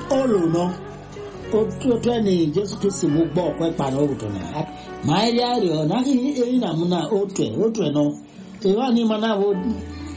Oluno, Otwani, just to see move back, quite panotona. My diary, or nothing in Amuna, Otwe, no. Iwani mana would